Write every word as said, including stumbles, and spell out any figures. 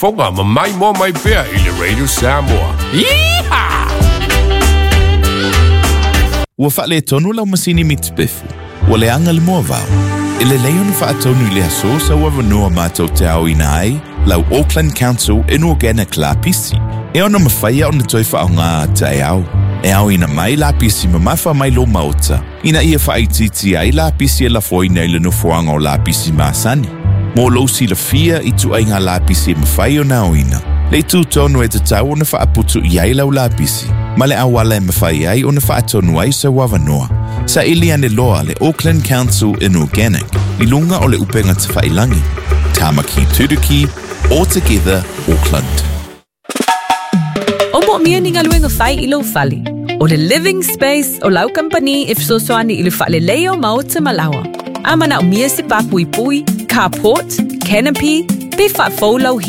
Programa mai mo mai pea i le Radio Samoa. Yeehaw! Ua whaale tonu lau masini mitspifu. Ua le anga le mua vau. I le leon whaatonu i le aso sa ua vanua mātou te au ina ai, lau Auckland Council in Organic la pisi. E ona mawhaia o na toi wha o ngā te au. E au ina mai la pisi ma mawha mai lo maota. Ina ia whaititi ai la pisi e la foina i le nufuanga o la pisi maasani. Mō lo si la fia i tu ai ngā la pisi e mawhai o na o ina. Le tu tonu e te tau o na whaaputu i ai lau la pisi. Ma le awala e mawhai ai o na whaatonu ai sa wawanoa. Sa ili ane loa le Auckland Council in Organic. I lunga o le upenga te whailangi. Tamaki Turuki, all together Auckland. O mo mia ni ngaluenga whai i lau whali. O le living space o lau company if so soani i le whale leo maota malawa. Amana o mia se papui pui, carport, canopy, be wha faulau